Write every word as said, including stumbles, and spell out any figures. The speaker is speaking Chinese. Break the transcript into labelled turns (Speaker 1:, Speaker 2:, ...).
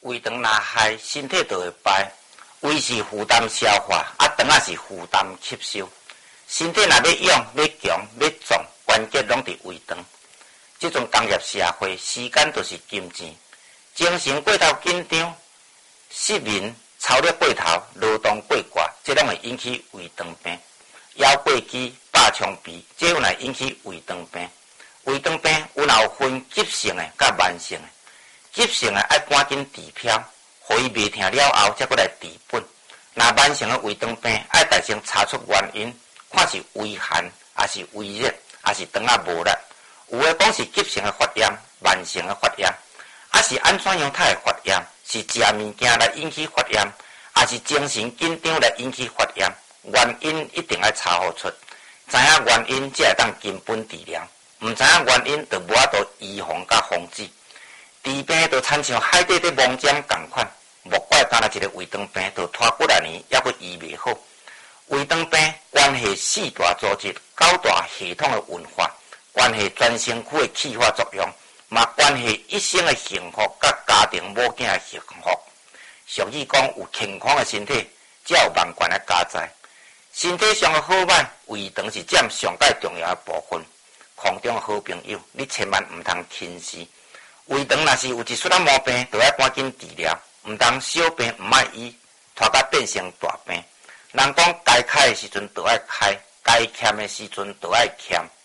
Speaker 1: 胃肠若害，身体就会败。胃是负担消化，啊肠啊是负担吸收。身体若要勇、要强、要壮，关键拢伫胃肠。这种工业社会，时间就是金钱，精神过头紧张，失眠、操力过头、劳动过寡，这拢会引起胃肠病。腰过肌、百腔皮，这有来引起胃肠病。胃肠病有哪有分急性的甲慢性的？急性的爱赶紧治标，互伊袂疼了后，才过来治本。那慢性的胃肠病爱大先查出原因，看是胃寒，还是胃热，还是肠啊无力。有诶讲是急性的发炎，慢性的发炎，还是安怎样态的发炎？是食物件来引起发炎，还是精神紧张来引起发炎？原因一定要查好出，知影原因才会当根本治疗。毋知影原因，就无法度预防甲防治。治病就亲像海底伫摸针共款，莫怪干那一个胃肠病，就拖几啊年还佫医袂好。胃肠病关系四大组织、九大系统的运化，关系全身躯的气化作用，嘛关系一生的幸福甲家庭母囝的幸福。俗语讲，有健康的身体，才有万贯的家财。身体上的好歹，胃肠是占上界重要的部分。空中的好朋友，你千万毋通轻视。胃肠若是有一撮仔毛病，就要赶紧治疗，毋通小病毋爱医，拖甲变成大病。人讲该开的时阵就爱开，该欠的时阵就爱欠，